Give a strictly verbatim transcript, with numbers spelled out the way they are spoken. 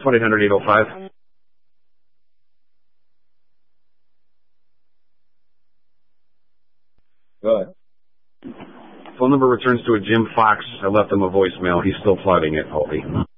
one eight hundred eight oh five. Go ahead. Phone number returns to a Jim Fox. I left him a voicemail. He's still plotting it, Holdy.